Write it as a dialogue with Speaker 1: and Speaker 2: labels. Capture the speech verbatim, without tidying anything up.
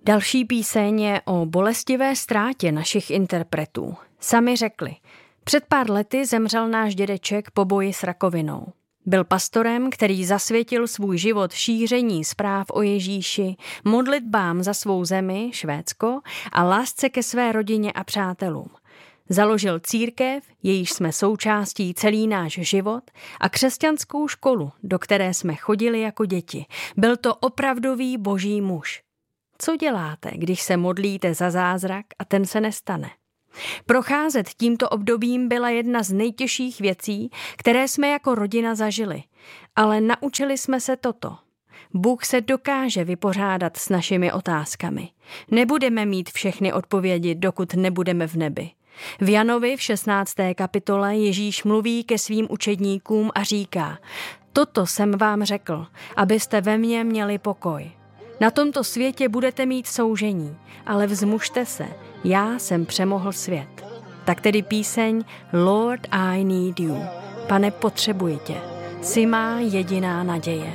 Speaker 1: Další píseň je o bolestivé ztrátě našich interpretů. Sami řekli, před pár lety zemřel náš dědeček po boji s rakovinou. Byl pastorem, který zasvětil svůj život šíření zpráv o Ježíši, modlitbám za svou zemi, Švédsko, a lásce ke své rodině a přátelům. Založil církev, jejíž jsme součástí celý náš život, a křesťanskou školu, do které jsme chodili jako děti. Byl to opravdový boží muž. Co děláte, když se modlíte za zázrak a ten se nestane? Procházet tímto obdobím byla jedna z nejtěžších věcí, které jsme jako rodina zažili. Ale naučili jsme se toto. Bůh se dokáže vypořádat s našimi otázkami. Nebudeme mít všechny odpovědi, dokud nebudeme v nebi. V Janovi v šestnácté kapitole Ježíš mluví ke svým učedníkům a říká: Toto jsem vám řekl, abyste ve mně měli pokoj. Na tomto světě budete mít soužení, ale vzmužte se, já jsem přemohl svět. Tak tedy píseň Lord, I need you. Pane, potřebuji tě. Jsi má jediná naděje.